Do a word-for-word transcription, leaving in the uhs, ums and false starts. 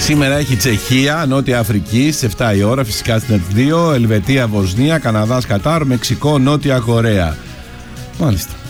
Σήμερα έχει Τσεχία, Νότια Αφρική στις εφτά η ώρα, φυσικά στην ΕΡΤ δύο, Ελβετία, Βοσνία, Καναδάς, Κατάρ, Μεξικό, Νότια Κορέα. Μάλιστα.